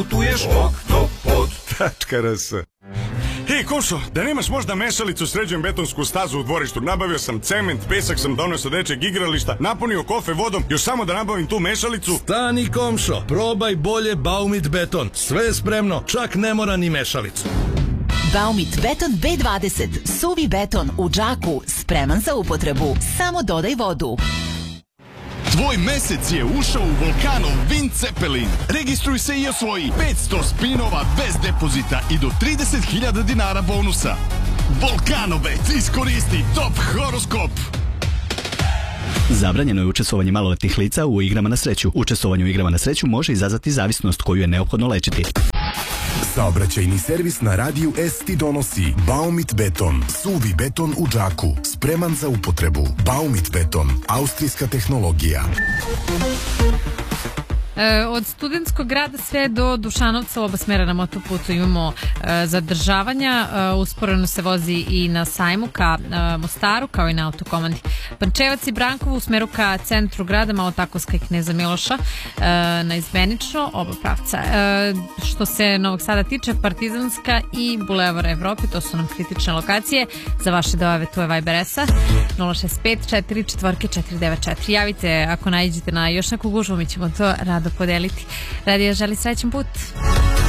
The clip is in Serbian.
Putuješ Oktopod.rs. Hej, Košo, da nemaš možda mešalicu, sređujem betonsku stazu u dvorištu. Nabavio sam cement, pesak sam donio sa dečeg igrališta, napunio kofe vodom, još samo da nabavim tu mešalicu. Stani, komšo, probaj bolje Baumit beton. Sve je spremno, čak ne mora ni mešalicu. Baumit beton B20, suvi beton u džaku, spreman za upotrebu. Samo dodaj vodu. Tvoj mesec je ušao u Volkanov Wind Zeppelin. Registruj se i osvoji 500 spinova bez depozita i do 30.000 dinara bonusa. Volkanobet, iskoristi top horoskop. Zabranjeno je učestvovanje maloletnih lica u igrama na sreću. Učestvovanje u igrama na sreću može izazvati zavisnost koju je neophodno lečiti. Saobraćajni servis na radiju S ti donosi Baumit beton, suvi beton u džaku, spreman za upotrebu. Baumit beton, austrijska tehnologija. Od Studentskog grada sve do Dušanovca, oba smera na motoputu imamo zadržavanja. Usporeno se vozi i na sajmu ka Mostaru, kao i na autokomandi. Pančevac i Brankovo u smeru ka centru grada, malo Takovska i Kneza Miloša na izmenično, oba pravca. Što se Novog Sada tiče, Partizanska i Bulevar Evrope, to su nam kritične lokacije. Za vaše dojave tu je Viber S-a 065 44 494. Javite ako naiđete na još neku gužvu, mi ćemo to rado podeliti. Radio želi srećan put.